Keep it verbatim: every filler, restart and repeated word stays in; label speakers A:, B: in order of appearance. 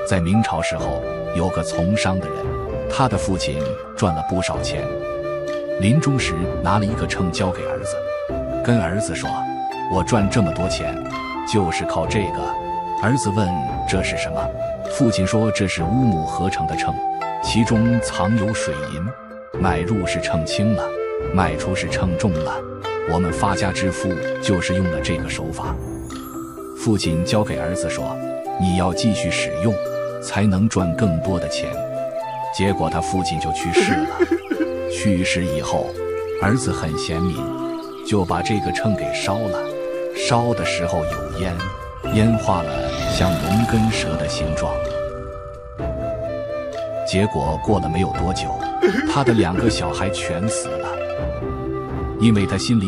A: 在明朝时候，有个从商的人，他的父亲赚了不少钱，临终时拿了一个秤交给儿子，跟儿子说：“我赚这么多钱，就是靠这个。”儿子问：“这是什么？”父亲说：“这是乌木合成的秤，其中藏有水银，买入是称轻了，卖出是称重了。我们发家致富就是用了这个手法。”父亲交给儿子说：“你要继续使用，才能赚更多的钱。”结果他父亲就去世了。去世以后，儿子很贤明，就把这个秤给烧了。烧的时候有烟，烟化了像龙跟蛇的形状。结果过了没有多久，他的两个小孩全死了，因为他心里